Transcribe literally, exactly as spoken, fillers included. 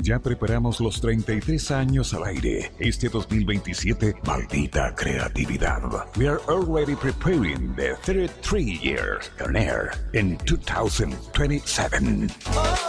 Ya preparamos los treinta y tres años al aire. Este dos mil veintisiete, maldita creatividad. We are already preparing the thirty-three years on air in two thousand twenty-seven.